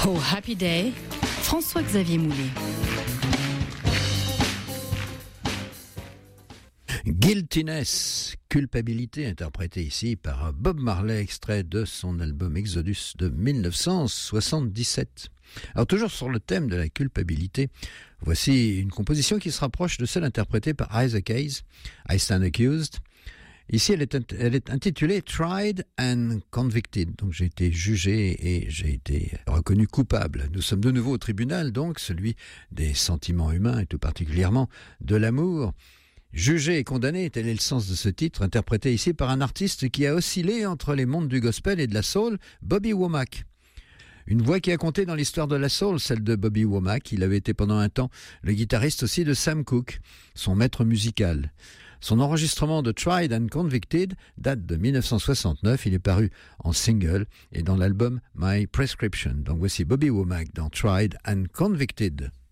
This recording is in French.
Oh Happy Day, François-Xavier Moulet. Guiltiness, culpabilité, interprétée ici par Bob Marley, extrait de son album Exodus de 1977. Alors toujours sur le thème de la culpabilité, voici une composition qui se rapproche de celle interprétée par Isaac Hayes, I Stand Accused. Ici, elle est intitulée Tried and Convicted. Donc, j'ai été jugé et j'ai été reconnu coupable. Nous sommes de nouveau au tribunal, donc, celui des sentiments humains et tout particulièrement de l'amour. Jugé et condamné, tel est le sens de ce titre, interprété ici par un artiste qui a oscillé entre les mondes du gospel et de la soul, Bobby Womack. Une voix qui a compté dans l'histoire de la soul, celle de Bobby Womack. Il avait été pendant un temps le guitariste aussi de Sam Cooke, son maître musical. Son enregistrement de Tried and Convicted date de 1969. Il est paru en single et dans l'album My Prescription. Donc voici Bobby Womack dans Tried and Convicted.